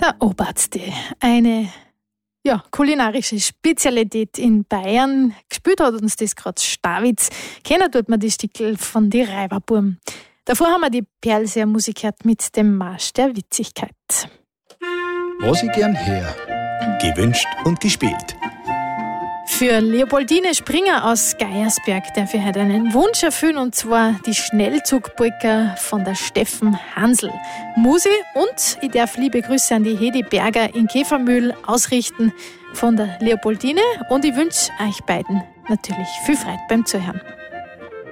Der Oberste, eine kulinarische Spezialität in Bayern. Gespielt hat uns das gerade Stawitz. Kennen tut man die Stickel von die Reiberburm. Davor haben wir die Perlseer Musik gehört mit dem Marsch der Witzigkeit. Was ich gern her, gewünscht und gespielt. Für Leopoldine Springer aus Geiersberg darf ich heute einen Wunsch erfüllen, und zwar die Schnellzugpolka von der Steffen Hansl. Musi, und ich darf liebe Grüße an die Hedi Berger in Käfermühl ausrichten von der Leopoldine, und ich wünsche euch beiden natürlich viel Freude beim Zuhören.